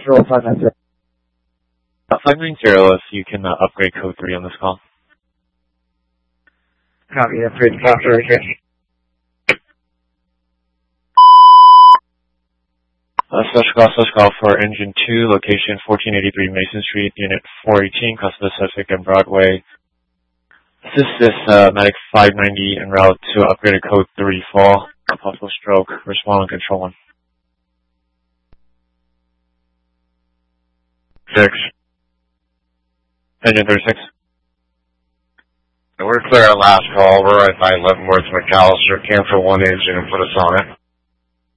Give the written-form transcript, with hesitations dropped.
roll 590. 590, if you can upgrade code 3 on this call. Copy, upgrade the copter right here. Special call for engine 2, location 1483 Mason Street, unit 418, Costa Pacific and Broadway. This is Medic 590 en route to upgraded code 3 fall. Possible stroke. Respond on control 1. 6. Engine 36. We're clear at last call. We're right by Leavenworth McAllister. Cancel one engine and put us on it.